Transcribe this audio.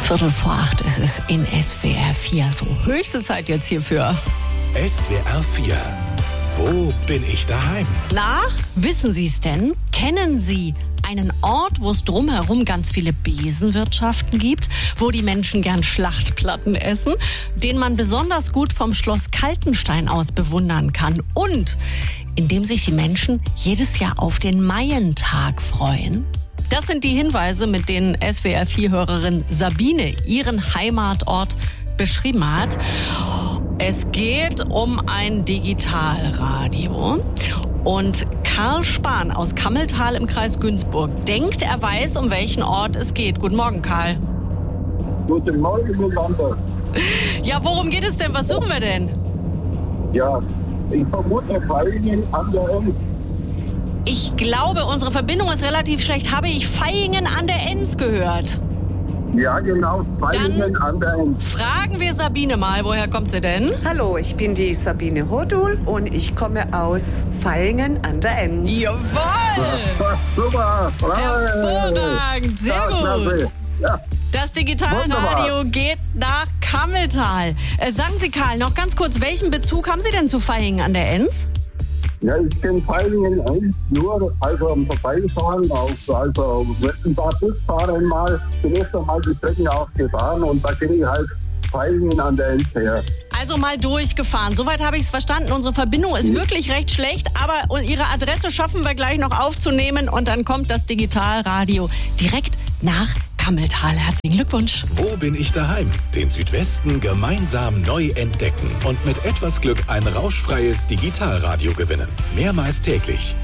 7:15 ist es in SWR 4. So, höchste Zeit jetzt hierfür. SWR 4. Wo bin ich daheim? Na, wissen Sie es denn? Kennen Sie einen Ort, wo es drumherum ganz viele Besenwirtschaften gibt, wo die Menschen gern Schlachtplatten essen, den man besonders gut vom Schloss Kaltenstein aus bewundern kann und in dem sich die Menschen jedes Jahr auf den Maientag freuen? Das sind die Hinweise, mit denen SWR 4-Hörerin Sabine ihren Heimatort beschrieben hat. Es geht um ein Digitalradio. Und Karl Spahn aus Kammeltal im Kreis Günzburg denkt, er weiß, um welchen Ort es geht. Guten Morgen, Karl. Guten Morgen, miteinander. Ja, worum geht es denn? Was suchen wir denn? Ja, ich vermute Vaihingen an der Enz. Ich glaube, unsere Verbindung ist relativ schlecht. Habe ich Vaihingen an der Enz gehört? Ja, genau, Vaihingen an der Enz. Fragen wir Sabine mal, woher kommt sie denn? Hallo, ich bin die Sabine Hodul und ich komme aus Vaihingen an der Enz. Jawohl! Super! Hervorragend, sehr Ja, gut. klasse. Ja. Das Digitalradio geht nach Kammeltal. Sagen Sie, Karl, noch ganz kurz, welchen Bezug haben Sie denn zu Vaihingen an der Enz? Ja, ich kenne Vaihingen eigentlich nur, also am Vorbeifahren, also letzten Tag Busfahren mal, zuerst einmal die Strecken auch gefahren und da kenne ich halt Vaihingen an der Enz her. Also mal durchgefahren. Soweit habe ich es verstanden. Unsere Verbindung ist wirklich recht schlecht, aber Ihre Adresse schaffen wir gleich noch aufzunehmen und dann kommt das Digitalradio direkt nach Kammeltal. Herzlichen Glückwunsch. Wo bin ich daheim? Den Südwesten gemeinsam neu entdecken und mit etwas Glück ein rauschfreies Digitalradio gewinnen. Mehrmals täglich